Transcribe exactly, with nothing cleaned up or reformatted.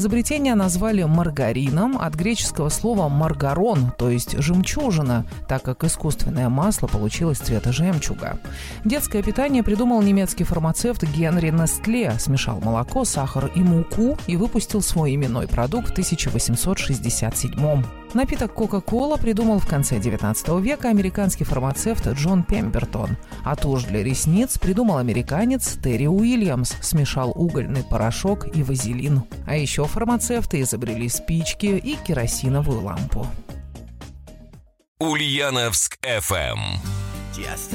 Изобретение назвали маргарином от греческого слова «маргарон», то есть «жемчужина», так как искусственное масло получилось цвета жемчуга. Детское питание придумал немецкий фармацевт Генри Нестле, смешал молоко, сахар и муку и выпустил свой именной продукт в тысяча восемьсот шестьдесят седьмом. Напиток Кока-Кола придумал в конце девятнадцатого века американский фармацевт Джон Пембертон, а тушь для ресниц придумал американец Терри Уильямс, смешал угольный порошок и вазелин. А еще фармацевты изобрели спички и керосиновую лампу. Ульяновск эф эм.